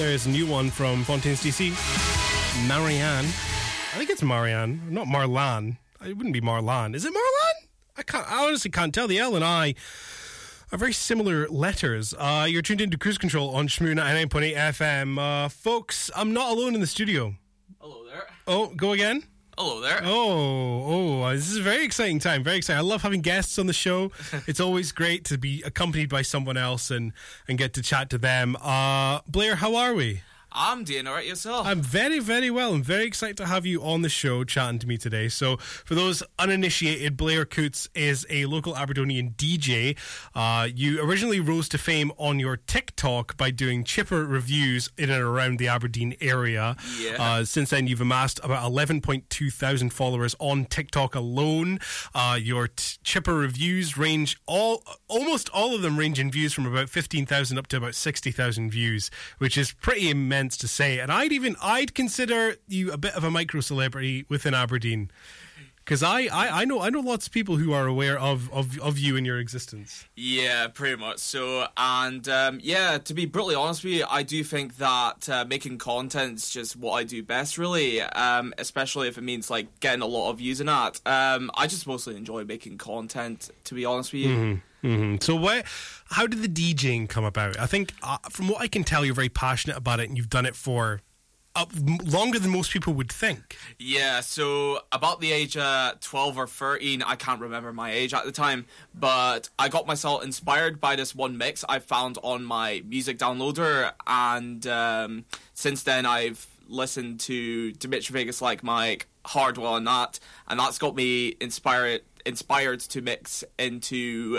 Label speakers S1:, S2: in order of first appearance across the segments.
S1: There's a new one from Fontaines DC. Marianne. I think it's Marianne, not Marlan. It wouldn't be Marlan. Is it Marlan? I honestly can't tell. The L and I are very similar letters. You're tuned into Cruise Control on Shmoo 99.8 FM. Folks, I'm not alone in the studio.
S2: Hello there.
S1: Oh, go again?
S2: Hello there.
S1: This is a very exciting time. Very exciting. I love having guests on the show. It's always great to be accompanied by someone else and get to chat to them. Blair, how are we?
S2: I'm doing alright, yourself.
S1: I'm very, very well. I'm very excited to have you on the show chatting to me today. So, for those uninitiated, Blair Coots is a local Aberdonian DJ. You originally rose to fame on your TikTok by doing chipper reviews in and around the Aberdeen area.
S2: Yeah.
S1: Since then, you've amassed about 11.2 thousand followers on TikTok alone. Your chipper reviews range almost all of them range in views from about 15,000 up to about 60,000 views, which is pretty immense to say. And I'd consider you a bit of a micro celebrity within Aberdeen, because I know lots of people who are aware of you and your existence.
S2: Yeah, pretty much so. And to be brutally honest with you, I do think that making content is just what I do best, really. Especially if it means like getting a lot of views in that. I just mostly enjoy making content, to be honest with you.
S1: Mm-hmm. Mm-hmm. So how did the DJing come about? I think from what I can tell, you're very passionate about it and you've done it for longer than most people would think.
S2: Yeah, so about the age of 12 or 13, I can't remember my age at the time, but I got myself inspired by this one mix I found on my music downloader, and since then I've listened to Dimitri Vegas Like Mike, Hardwell and that's got me inspired to mix into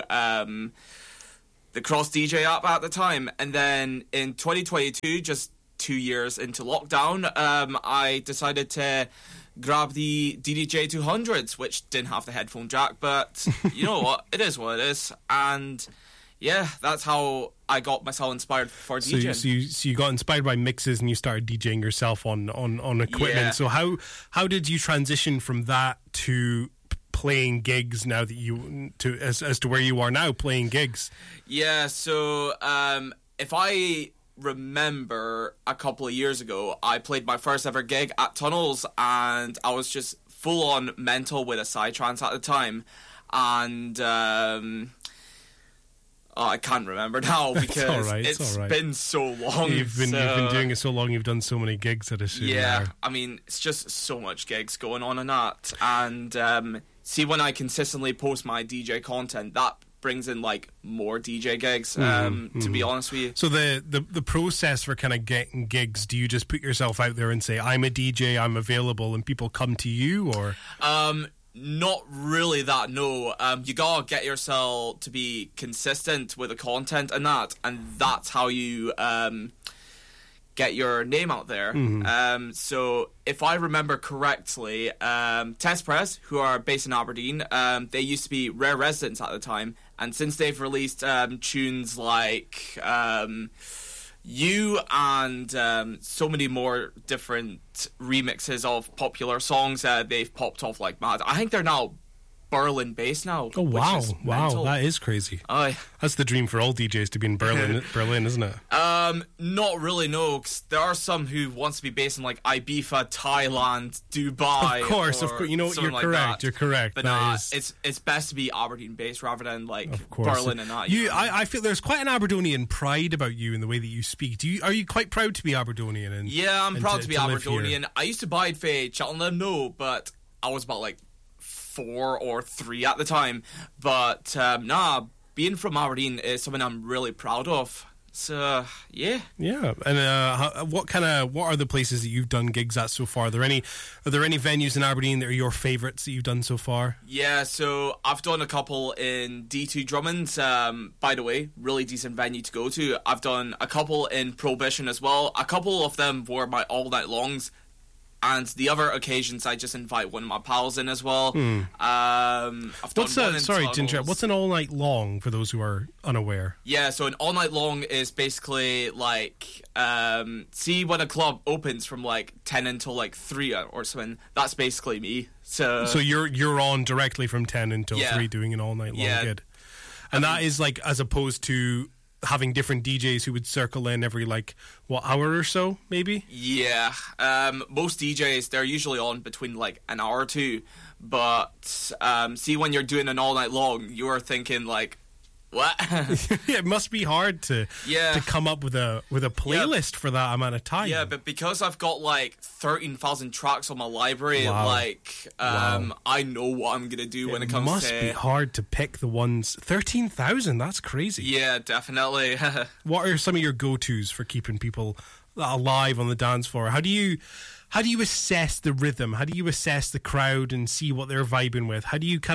S2: the Cross DJ app at the time. And then in 2022, just 2 years into lockdown, I decided to grab the DDJ 200s, which didn't have the headphone jack, but you know what? It is what it is. And yeah, that's how I got myself inspired for DJing.
S1: So you got inspired by mixes and you started DJing yourself on equipment.
S2: Yeah.
S1: So how did you transition from that to playing gigs now that as to where you are now playing gigs?
S2: Yeah, so if I remember a couple of years ago, I played my first ever gig at Tunnels, and I was just full on mental with a psytrance at the time, and I can't remember now because it's been so long.
S1: You've been doing it so long. You've done so many gigs at a show.
S2: Yeah, I mean, it's just so much gigs going on and that, and see, when I consistently post my DJ content, that brings in like more DJ gigs, to be honest with you. So
S1: the process for kind of getting gigs, do you just put yourself out there and say, I'm a DJ, I'm available, and people come to you, or?
S2: Not really that, no. You gotta get yourself to be consistent with the content and that's how you get your name out there.
S1: Mm-hmm.
S2: So if I remember correctly, Test Press, who are based in Aberdeen, they used to be Rare Residents at the time, and since they've released tunes like You and so many more different remixes of popular songs, they've popped off like mad. I think they're now Berlin based now.
S1: Oh wow, wow, that is crazy. That's the dream for all DJs, to be in Berlin, isn't it?
S2: Not really, no, 'cause there are some who wants to be based in like Ibiza, Thailand, Dubai.
S1: Of course, you know, you're
S2: like
S1: correct.
S2: That.
S1: You're correct.
S2: But it's best to be Aberdeen based rather than like Berlin and that.
S1: I feel there's quite an Aberdonian pride about you in the way that you speak. Are you quite proud to be Aberdonian?
S2: Yeah, I'm proud to be Aberdonian. I used to bide for Cheltenham, no, but I was about like 4 or 3 at the time, but being from Aberdeen is something I'm really proud of. So yeah. And
S1: what are the places that you've done gigs at so far? Are there any venues in Aberdeen that are your favourites that you've done so far?
S2: Yeah, so I've done a couple in D2 Drummond's, by the way, really decent venue to go to. I've done a couple in Prohibition as well. A couple of them were my all night longs. And the other occasions, I just invite one of my pals in as well. I've done
S1: what's an all night long for those who are unaware?
S2: Yeah, so an all night long is basically like, see when a club opens from like 10 until like 3 or something. That's basically me. So
S1: you're on directly from 10 until 3 doing an all night long gig. And that is like, as opposed to having different DJs who would circle in every hour or so, maybe?
S2: Yeah, most DJs, they're usually on between like an hour or two, but see, when you're doing an all night long, you're thinking like, what?
S1: It must be hard to come up with a playlist for that amount of time.
S2: Yeah, but because I've got like 13,000 tracks on my library,
S1: Wow.
S2: I know what I'm gonna do when it comes
S1: must
S2: to.
S1: be hard to pick the ones. 13,000, that's crazy.
S2: Yeah, definitely.
S1: What are some of your go-tos for keeping people alive on the dance floor? How do you assess the rhythm? How do you assess the crowd and see what they're vibing with? How do you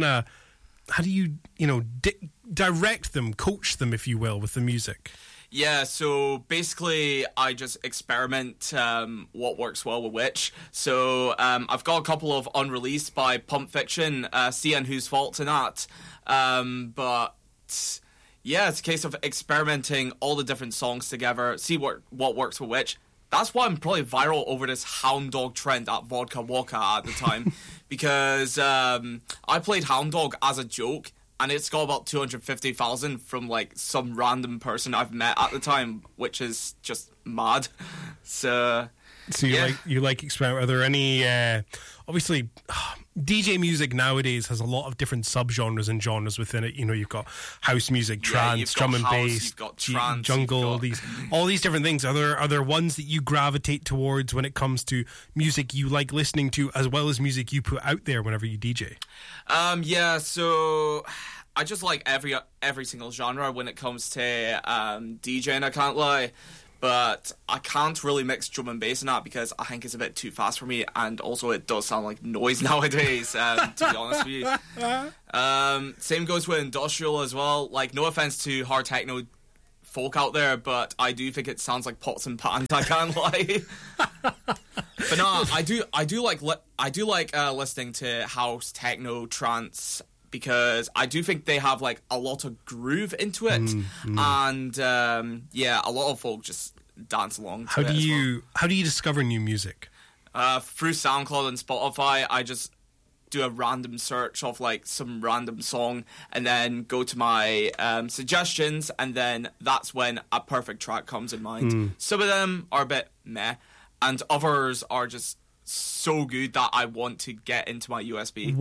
S1: direct them, coach them, if you will, with the music?
S2: Yeah, so basically I just experiment what works well with which. So I've got a couple of unreleased by Pump Fiction, See and Whose Fault in that. But yeah, it's a case of experimenting all the different songs together, see what works with which. That's why I'm probably viral over this Hound Dog trend at Vodka Waka at the time. Because I played Hound Dog as a joke, and it's got about 250,000 from like some random person I've met at the time, which is just mad. So
S1: you like experiment. Are there any obviously DJ music nowadays has a lot of different subgenres and genres within it. You've got house music, trance, drum and bass,
S2: you've got trance,
S1: jungle, all these different things. Are there ones that you gravitate towards when it comes to music you like listening to, as well as music you put out there whenever you DJ?
S2: Yeah, so I just like every single genre when it comes to DJing, I can't lie. But I can't really mix drum and bass in that because I think it's a bit too fast for me, and also it does sound like noise nowadays, to be honest with you. Same goes with industrial as well. Like, no offense to hard techno folk out there, but I do think it sounds like pots and pans, I can't lie. But no, I do like listening to house, techno, trance, because I do think they have like a lot of groove into it, and a lot of folk just dance along to it.
S1: How do you discover new music?
S2: Through SoundCloud and Spotify, I just do a random search of like some random song, and then go to my suggestions, and then that's when a perfect track comes in mind. Some of them are a bit meh, and others are just so good that I want to get into my USB.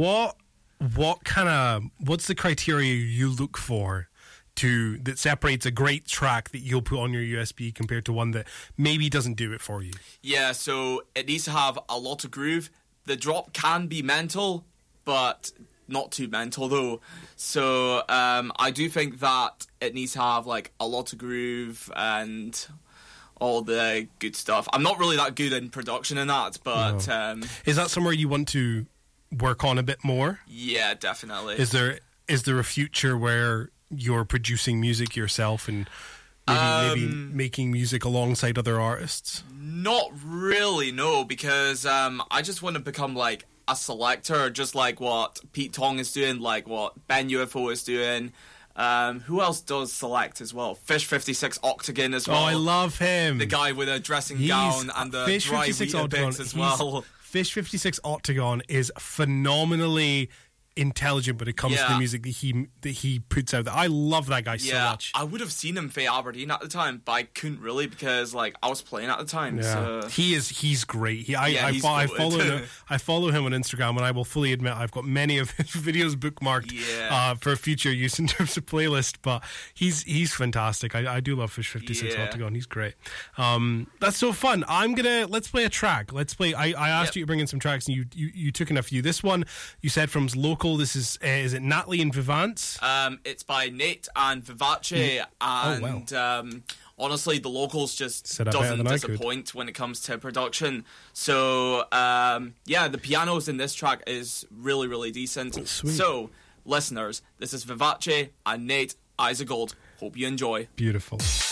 S1: What's the criteria you look for that separates a great track that you'll put on your USB compared to one that maybe doesn't do it for you?
S2: Yeah, so it needs to have a lot of groove. The drop can be mental, but not too mental though. So I do think that it needs to have like a lot of groove and all the good stuff. I'm not really that good in production in that, but
S1: is that somewhere you want to work on a bit more?
S2: Yeah, definitely.
S1: Is there a future where you're producing music yourself and maybe making music alongside other artists?
S2: Not really, no, because I just want to become like a selector, just like what Pete Tong is doing, like what Ben UFO is doing. Who else does select as well? Fish 56 Octagon as well.
S1: Oh, I love him.
S2: The guy with a dressing gown and the
S1: Fish
S2: dry
S1: 56
S2: Weetabix
S1: Octagon
S2: as well.
S1: Fish 56 Octagon is phenomenally intelligent when it comes to the music that he puts out. I love that guy so much.
S2: I would have seen him for Aberdeen at the time, but I couldn't really because like I was playing at the time.
S1: Yeah.
S2: So.
S1: He's great. I follow him on Instagram, and I will fully admit I've got many of his videos bookmarked for future use in terms of playlist. But he's fantastic. I do love Fish 56 Octagon. He's great. That's so fun. Let's play a track. I asked you to bring in some tracks, and you took in a few. This one you said from local. This is it Natalie and Vivance?
S2: It's by Nate and Vivace, and honestly, the locals just doesn't disappoint when it comes to production. So the pianos in this track is really, really decent.
S1: Oh, sweet.
S2: So, listeners, this is Vivace and Nate, Eyes of Gold. Hope you enjoy.
S1: Beautiful.